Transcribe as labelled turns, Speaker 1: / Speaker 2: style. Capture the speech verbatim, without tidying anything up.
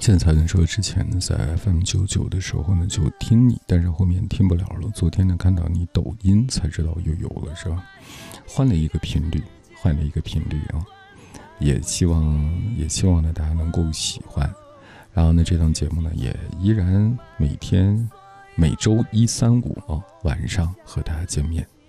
Speaker 1: 现在呢说之前呢在 F M 九九的时候呢就听你，但是后面听不了了。昨天呢看到你抖音才知道又有了，是吧？换了一个频率，换了一个频率啊！也希望也希望呢大家能够喜欢。然后呢这档节目呢也依然每天每周一三五啊晚上和大家见面。